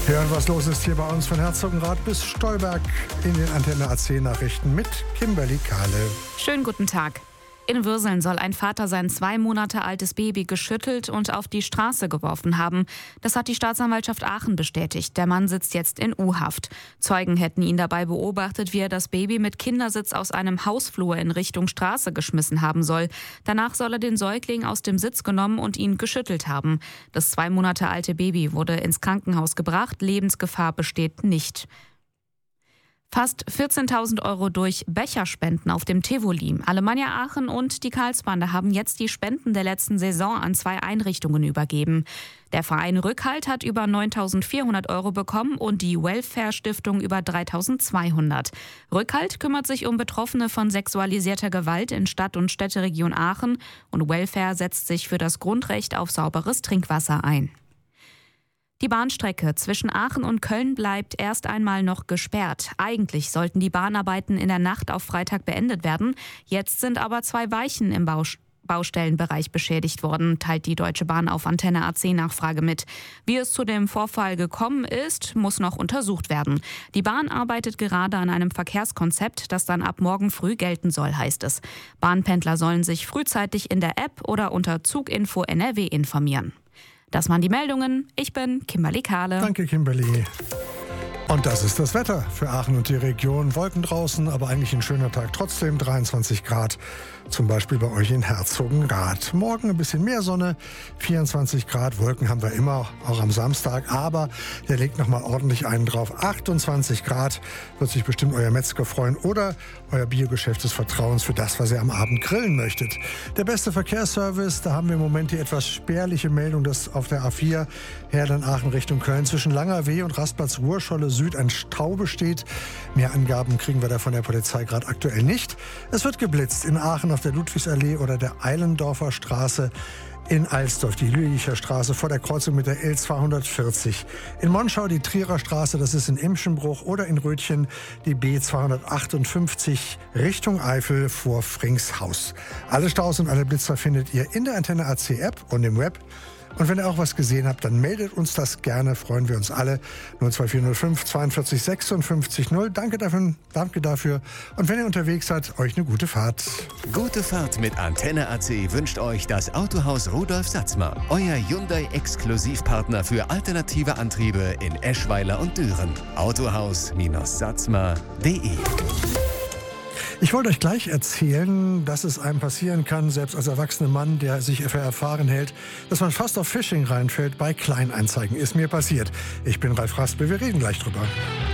Hören, was los ist hier bei uns von Herzogenrath bis Stolberg in den Antenne AC Nachrichten mit Kimberly Kahle. Schönen guten Tag. In Würseln soll ein Vater sein 2 Monate altes Baby geschüttelt und auf die Straße geworfen haben. Das hat die Staatsanwaltschaft Aachen bestätigt. Der Mann sitzt jetzt in U-Haft. Zeugen hätten ihn dabei beobachtet, wie er das Baby mit Kindersitz aus einem Hausflur in Richtung Straße geschmissen haben soll. Danach soll er den Säugling aus dem Sitz genommen und ihn geschüttelt haben. Das 2 Monate alte Baby wurde ins Krankenhaus gebracht. Lebensgefahr besteht nicht. Fast 14.000 € durch Becherspenden auf dem Tivoli. Alemannia Aachen und die Karlsbande haben jetzt die Spenden der letzten Saison an 2 Einrichtungen übergeben. Der Verein Rückhalt hat über 9.400 € bekommen und die Welfare-Stiftung über 3.200. Rückhalt kümmert sich um Betroffene von sexualisierter Gewalt in Stadt- und Städteregion Aachen und Welfare setzt sich für das Grundrecht auf sauberes Trinkwasser ein. Die Bahnstrecke zwischen Aachen und Köln bleibt erst einmal noch gesperrt. Eigentlich sollten die Bahnarbeiten in der Nacht auf Freitag beendet werden. Jetzt sind aber 2 Weichen im Baustellenbereich beschädigt worden, teilt die Deutsche Bahn auf Antenne AC Nachfrage mit. Wie es zu dem Vorfall gekommen ist, muss noch untersucht werden. Die Bahn arbeitet gerade an einem Verkehrskonzept, das dann ab morgen früh gelten soll, heißt es. Bahnpendler sollen sich frühzeitig in der App oder unter Zuginfo NRW informieren. Das waren die Meldungen. Ich bin Kimberly Kahle. Danke, Kimberly. Und das ist das Wetter für Aachen und die Region. Wolken draußen, aber eigentlich ein schöner Tag. Trotzdem 23 Grad, zum Beispiel bei euch in Herzogenrath. Morgen ein bisschen mehr Sonne, 24 Grad. Wolken haben wir immer, auch am Samstag. Aber der legt nochmal ordentlich einen drauf. 28 Grad, wird sich bestimmt euer Metzger freuen. Oder euer Biogeschäft des Vertrauens für das, was ihr am Abend grillen möchtet. Der beste Verkehrsservice, da haben wir im Moment die etwas spärliche Meldung, dass auf der A4 Herden-Aachen Richtung Köln zwischen Langerweh und Rastplatz Ruhrscholle Süd ein Stau besteht. Mehr Angaben kriegen wir da von der Polizei gerade aktuell nicht. Es wird geblitzt in Aachen auf der Ludwigsallee oder der Eilendorfer Straße. In Alsdorf die Lülicher Straße vor der Kreuzung mit der L240. In Monschau die Trierer Straße, das ist in Imschenbruch, oder in Rötchen die B258 Richtung Eifel vor Fringshaus. Alle Staus und alle Blitzer findet ihr in der Antenne AC App und im Web. Und wenn ihr auch was gesehen habt, dann meldet uns das gerne, freuen wir uns alle. 02405 42 56 0. Danke dafür. Und wenn ihr unterwegs seid, euch eine gute Fahrt. Gute Fahrt mit Antenne AC wünscht euch das Autohaus Rudolf Satzmer. Euer Hyundai-Exklusivpartner für alternative Antriebe in Eschweiler und Düren. Autohaus-satzmer.de. Ich wollte euch gleich erzählen, dass es einem passieren kann, selbst als erwachsener Mann, der sich für erfahren hält, dass man fast auf Phishing reinfällt bei Kleinanzeigen. Ist mir passiert. Ich bin Ralf Raspel, wir reden gleich drüber.